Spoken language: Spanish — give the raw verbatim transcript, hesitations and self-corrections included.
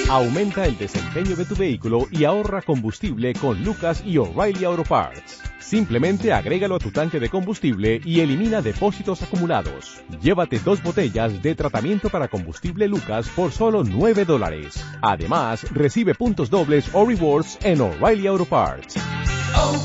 Aumenta el desempeño de tu vehículo y ahorra combustible con Lucas y O'Reilly Auto Parts. Simplemente agrégalo a tu tanque de combustible y elimina depósitos acumulados. Llévate dos botellas de tratamiento para combustible Lucas por solo nueve dólares. Además, recibe puntos dobles o rewards en O'Reilly Auto Parts.